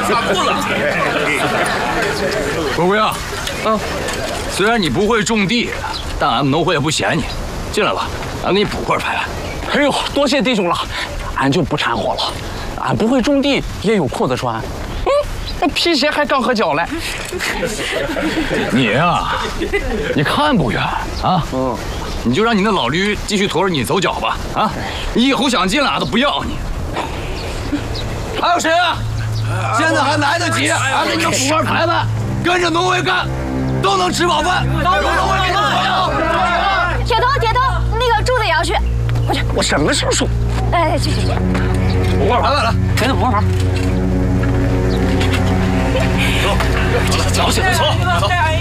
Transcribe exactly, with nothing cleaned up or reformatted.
打过了。 国贵啊，啊，虽然你不会种地，但俺们农会也不嫌你。进来吧，俺给你补块牌。 哎呦，多谢弟兄了，俺就不掺和了。俺不会种地，也有裤子穿。嗯，那皮鞋还刚合脚嘞。 你呀，你看不远啊。嗯。 你就让你那老驴继续驮着你走脚吧，啊！你以后想进来俺都不要你。还有谁啊？现在还来得及，俺给你们补块牌子，跟着农会干，都能吃饱饭。有农会给我。 铁头，铁头，那个柱子也要去。 我去，我什么时候说？ 哎，去去去。 补块牌子来， 给他补块牌。 走，脚起来走。走。